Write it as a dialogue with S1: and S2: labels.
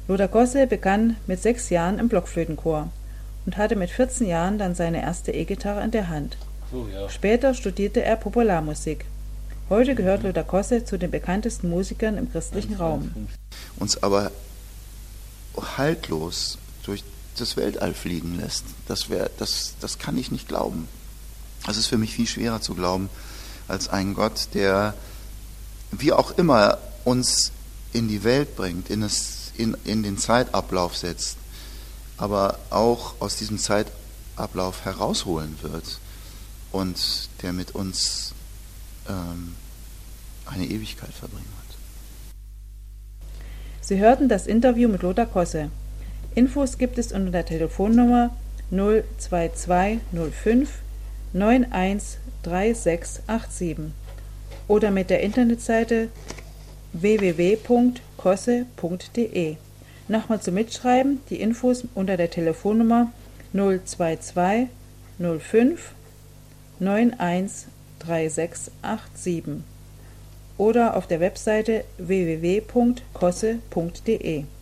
S1: Lothar Gosse begann mit 6 Jahren im Blockflötenchor und hatte mit 14 Jahren dann seine erste E-Gitarre in der Hand.
S2: So, ja.
S1: Später studierte er Popularmusik. Heute gehört Lothar Gosse zu den bekanntesten Musikern im christlichen Raum.
S3: Uns aber haltlos durch das Weltall fliegen lässt, das kann ich nicht glauben. Das ist für mich viel schwerer zu glauben als ein Gott, der wie auch immer uns in die Welt bringt, in den Zeitablauf setzt, aber auch aus diesem Zeitablauf herausholen wird und der mit uns eine Ewigkeit verbringen wird.
S1: Sie hörten das Interview mit Lothar Gosse. Infos gibt es unter der Telefonnummer 02205 913687 oder mit der Internetseite www.gosse.de. Nochmal zum Mitschreiben, die Infos unter der Telefonnummer 02205 913687 oder auf der Webseite www.gosse.de.